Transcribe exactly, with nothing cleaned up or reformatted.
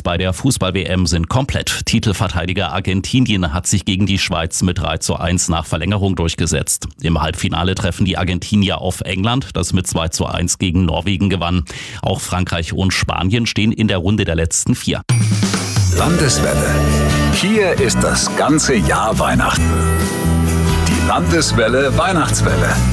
bei der Fußball-W M sind komplett. Titelverteidiger Argentinien hat sich gegen die Schweiz mit drei zu eins nach Verlängerung durchgesetzt. Im Halbfinale treffen die Argentinier auf England, das mit zwei zu eins gegen Norwegen gewann. Auch Frankreich und Spanien stehen in der Runde der letzten vier. Landeswelle. Hier ist das ganze Jahr Weihnachten. Die Landeswelle Weihnachtswelle.